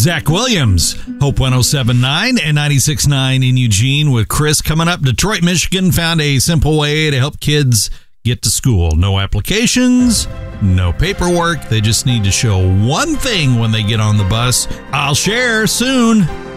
Zach Williams, Hope 107.9 and 96.9 in Eugene with Chris. Coming up, Detroit, Michigan found a simple way to help kids get to school. No applications, no paperwork. They just need to show one thing when they get on the bus. I'll share soon.